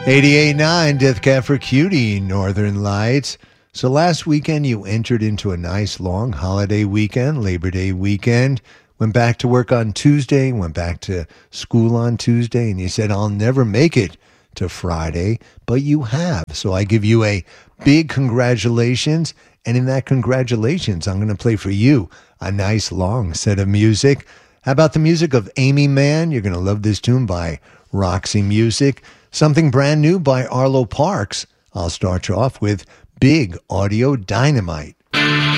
88.9 Death Cab for Cutie, Northern Lights. So last weekend you entered into a nice long holiday weekend, Labor Day weekend, went back to work on Tuesday, went back to school on Tuesday, and you said, I'll never make it to Friday, but you have. So I give you a big congratulations, and in that congratulations, I'm going to play for you a nice long set of music. How about the music of Amy Mann? You're going to love this tune by Roxy Music. Something brand new by Arlo Parks. I'll start you off with Big Audio Dynamite.